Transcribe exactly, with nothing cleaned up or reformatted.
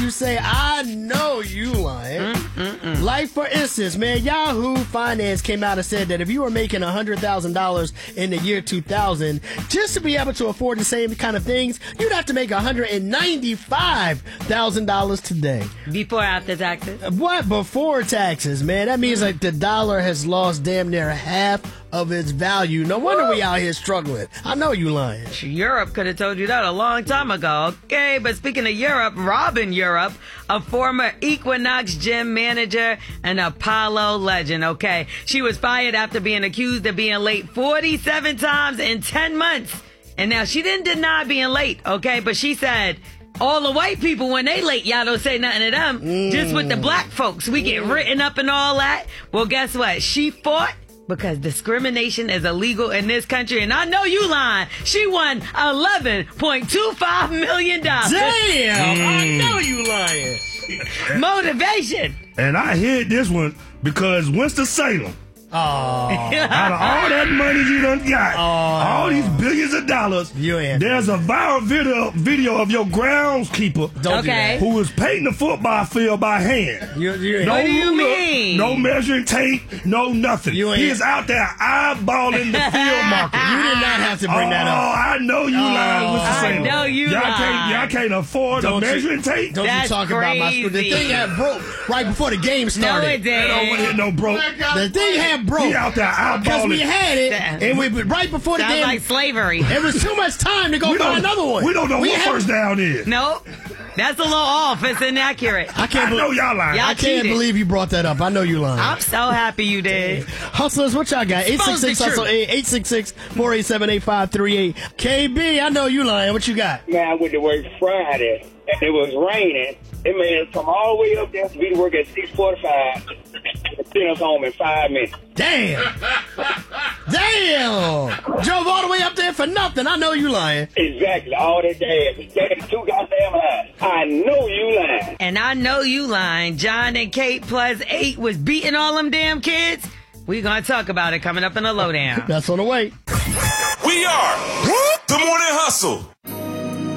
you say, I know you lying. Mm-mm-mm. Like, for instance, man, Yahoo Finance came out and said that if you were making one hundred thousand dollars in the year two thousand, just to be able to afford the same kind of things, you'd have to make one hundred ninety-five thousand dollars today. Before or after taxes? What? Before taxes, man. That means like the dollar has lost damn near half of its value. No wonder we out here struggling. I know you lying. Europe could have told you that a long time ago. Okay, but speaking of Europe, Robin Europe, a former Equinox gym manager and Apollo legend, okay? She was fired after being accused of being late forty-seven times in ten months. And now she didn't deny being late, okay? But she said, all the white people, when they late, y'all don't say nothing to them. Mm. Just with the black folks, we get written up and all that. Well, guess what? She fought because discrimination is illegal in this country. And I know you lying. She won eleven point two five million dollars. Damn, mm. I know you lying. Motivation. And I hid this one because Winston-Salem, oh. out of all that money you done got, oh. all these billions of dollars, you ain't there's a viral video video of your groundskeeper Don't okay. who was painting the football field by hand. You, you no what do you ruler, mean? No measuring tape, no nothing. You ain't- He is out there eyeballing the field marker. You did not have to bring oh, that up. I know you Oh, lying, Mister I Salem. know you y'all lying. Can't, y'all can't afford Don't a you- measuring tape. Don't That's you talk about my school. The crazy. thing had broke right before the game started. No, it They don't want to hit didn't. no broke. The thing had broke. He out there Because we eyeballing. had it, Damn. and we right before the Sounds game, like slavery. it was too much time to go We find don't, another one. we don't know We what had- first down is. Nope. That's a little off. It's inaccurate. I can't I know believe. y'all lying. Y'all I can't cheated. believe you brought that up. I know you lying. I'm so happy you did. Hustlers, what y'all got? eight six six the hustle truth. eight six six, four eight seven, eight five three eight. K B, I know you lying. What you got? Man, I went to work Friday, and it was raining. It made us come all the way up there to be to work at six forty-five and send us home in five minutes. Damn. Damn. Drove all the way up there for nothing. I know you lying. Exactly, all that gas. Gas too goddamn high. I know you lying. And I know you lying. John and Kate plus eight was beating all them damn kids. We gonna talk about it coming up in the lowdown. That's on the way. We are the Morning Hustle.